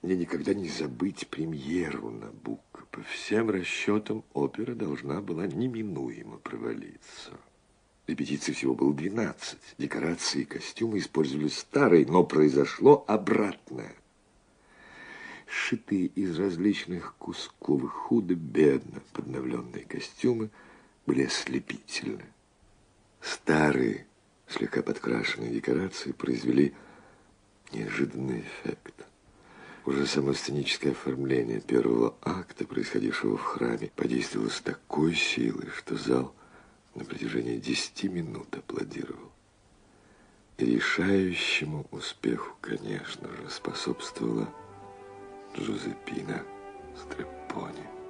Мне никогда не забыть премьеру Набуко. По всем расчетам, опера должна была неминуемо провалиться. Репетиций всего было 12. Декорации и костюмы использовали старые, но произошло обратное. Сшитые из различных кусков худо-бедно подновленные костюмы были ослепительны. Старые, слегка подкрашенные декорации произвели неожиданный эффект. Уже само сценическое оформление первого акта, происходившего в храме, подействовало с такой силой, что зал на протяжении 10 минут аплодировал. И решающему успеху, конечно же, способствовала Джузеппина Стрепони.